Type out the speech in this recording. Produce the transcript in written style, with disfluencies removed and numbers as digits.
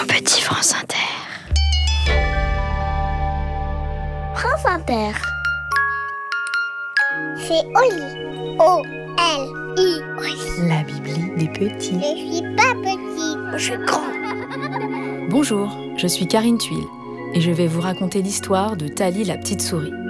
Mon petit France Inter. France Inter. C'est Oli. O-L-I. Oli. La Bibli des petits. Je suis pas petite, je suis grand. Bonjour, je suis Karine Tuile et je vais vous raconter l'histoire de Tali la petite souris.